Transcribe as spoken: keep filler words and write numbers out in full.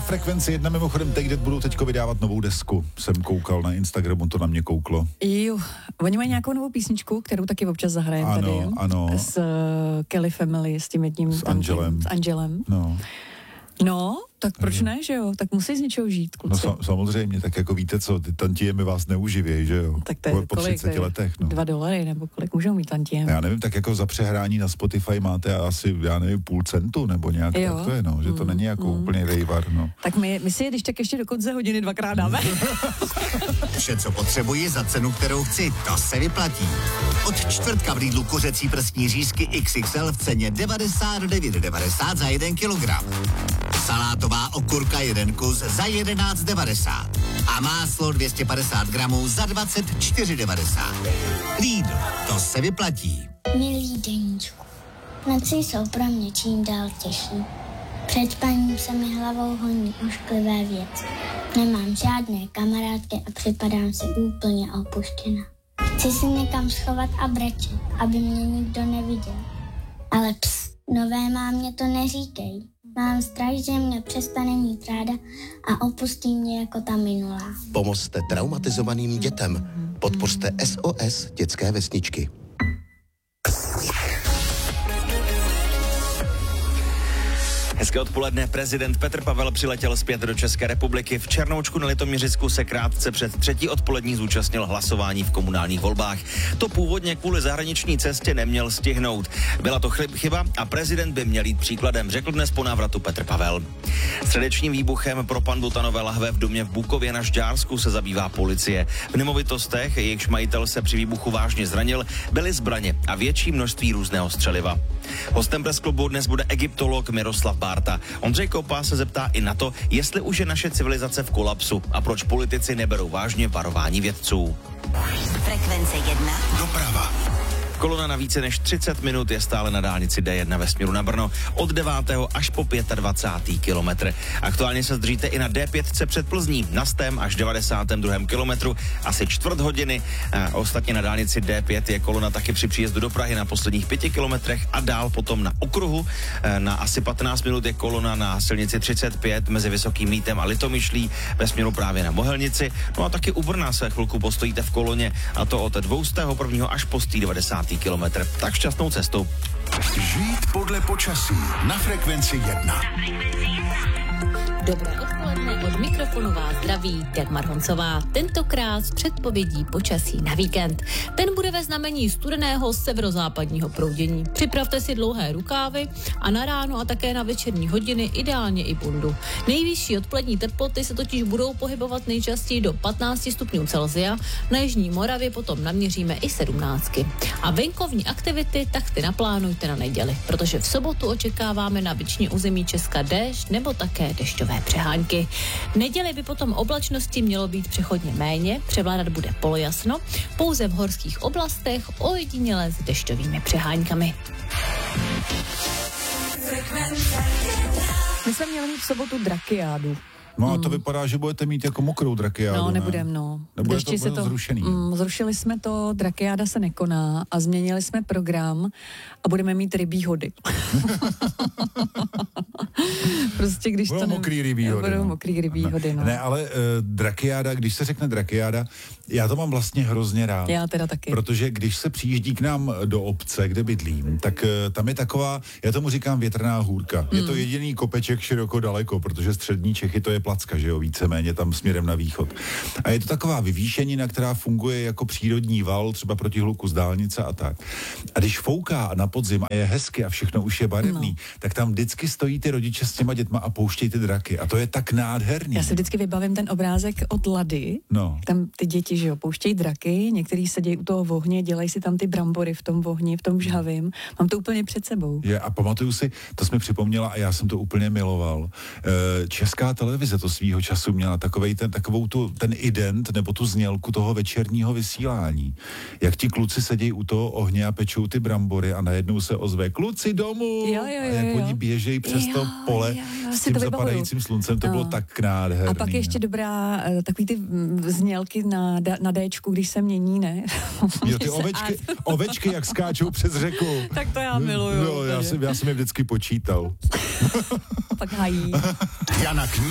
Frekvenci jedna, mimochodem teď budou teďko vydávat novou desku. Jsem koukal na Instagramu, to na mě kouklo. Jo, oni mají nějakou novou písničku, kterou taky občas zahrajeme tady. Ano, ano. S uh, Kelly Family, s tím jedním. S Angelem. S Angelem. No. No, tak proč ne, že jo? Tak musí z něčeho žít, kluci. No sa, samozřejmě, tak jako víte co, ty tantiemy vás neuživějí, že jo? Tak to je po kolik, třiceti letech, no. Dva dolary, nebo kolik můžou mít tantiem? Já nevím, tak jako za přehrání na Spotify máte asi, já nevím, půl centu, nebo nějak, jo. tak to je, no, že to mm, není jako mm. úplně rejvar, no. Tak my, my si je když tak ještě do konce hodiny dvakrát dáme. Vše, co potřebuji za cenu, kterou chci, to se vyplatí. Od čtvrtka v Lidlu kuřecí prstní řízky iks iks el v ceně devadesát devět devadesát za jeden kilogram. Salátová okurka jeden kus za jedenáct devadesát. A máslo dvě stě padesát gramů za dvacet čtyři devadesát. Lidl, to se vyplatí. Milý deníčku, noci jsou pro mě čím dál těžší. Před spaním se mi hlavou honí ošklivé věci. Nemám žádné kamarádky a připadám si úplně opuštěna. Chci si někam schovat a brečet, aby mě nikdo neviděl. Ale ps, nové mámě to neříkej. Mám strach, že mě přestane mít ráda a opustí mě jako ta minulá. Pomozte traumatizovaným dětem. Podpořte S O S dětské vesničky. Hezké odpoledne. Prezident Petr Pavel přiletěl zpět do České republiky. V Černoučku na Litoměřicku se krátce před třetí odpolední zúčastnil hlasování v komunálních volbách. To původně kvůli zahraniční cestě neměl stihnout. Byla to chyba a prezident by měl jít příkladem, řekl dnes po návratu Petr Pavel. Středečním výbuchem pro panbutanové lahve v domě v Bukově na Žďársku se zabývá policie. V nemovitostech, jejichž majitel se při výbuchu vážně zranil, byly zbraně a větší množství různého střeliva. Hostem Press Clubu dnes bude egyptolog Miroslav Bárta. Ondřej Kopa se zeptá i na to, jestli už je naše civilizace v kolapsu a proč politici neberou vážně varování vědců. Frekvence jedna. Doprava. Kolona na více než třicet minut je stále na dálnici D jedna ve směru na Brno od devátého až po dvacátého pátého kilometr. Aktuálně se zdržíte i na D pět před Plzní, na stém až devadesátém druhém kilometru, asi čtvrt hodiny. A ostatně na dálnici D pět je kolona taky při příjezdu do Prahy na posledních pěti kilometrech a dál potom na okruhu. Na asi patnáct minut je kolona na silnici třicet pět mezi Vysokým Mýtem a Litomyšlí ve směru právě na Mohelnici. No a taky u Brna se chvilku postojíte v koloně, a to od dvoustého prvního až po devadesátého kilometr. Tak šťastnou cestu. Žít podle počasí na Frekvenci jedna. Dobré odpoledne, od mikrofonu vás zdraví Dagmar Honcová. Tentokrát s předpovědí počasí na víkend. Ten bude ve znamení studeného severozápadního proudění. Připravte si dlouhé rukávy a na ráno a také na večerní hodiny ideálně i bundu. Nejvyšší odpolední teploty se totiž budou pohybovat nejčastěji do patnáct stupňů Celsia, na jižní Moravě potom naměříme i sedmnáctky. A venkovní aktivity tak ty naplánujte na neděli, protože v sobotu očekáváme na většině území Česka déšť nebo také dešťové přehánky. V neděli by potom oblačnosti mělo být přechodně méně, převládat bude polojasno, pouze v horských oblastech ojediněle s dešťovými přeháňkami. My jsme měli mít v sobotu drakiádu. No a to mm. vypadá, že budete mít jako mokrou drakiádu, No, ne? nebudem, no. Nebude Dešti to, se bude to zrušený. Mm, zrušili jsme to, drakiáda se nekoná a změnili jsme program a budeme mít rybí hody. Prostě když budou to... Ne... mokrý rybí hody. Budou no. mokrý rybí ne, hody, no. Ne, ale uh, drakiáda, když se řekne drakiáda, já to mám vlastně hrozně rád. Já teda taky. Protože když se přijíždí k nám do obce, kde bydlím, tak uh, tam je taková, já tomu říkám větrná hůrka. Mm. Je to jediný kopeček široko daleko, protože střední Čechy to je Placka, že jo, víceméně tam směrem na východ. A je to taková vyvýšenina, která funguje jako přírodní val, třeba proti hluku z dálnice a tak. A když fouká na podzim a je hezky a všechno už je barevný, no. tak tam vždycky stojí ty rodiče s těma dětma a pouštějí ty draky. A to je tak nádherný. Já si vždycky vybavím ten obrázek od Lady. No. Tam ty děti, že jo, pouštějí draky, některý sedějí u toho ohně, dělají si tam ty brambory v tom ohni, v tom žhavým. Mám to úplně před sebou. Je, a pamatuju si, to jsi mi připomněla a já jsem to úplně miloval. Česká televize to svýho času měla takovej ten, takovou tu, ten ident nebo tu znělku toho večerního vysílání. Jak ti kluci sedějí u toho ohně a pečou ty brambory a najednou se ozve kluci domů Jo, jo, jo, a jak jo. oni běžejí přes Jo, to pole jo, s si tím to vybavuju. zapadajícím sluncem, to No. bylo tak nádherný. A pak ještě dobrá, eh, takový ty mm, znělky na, na Dčku, když se mění, ne? Jo, ty ovečky, ovečky, jak skáčou přes řeku. Tak to já miluju. No, já jsem, já jsem je vždycky počítal. Pak hají. Jana Kníž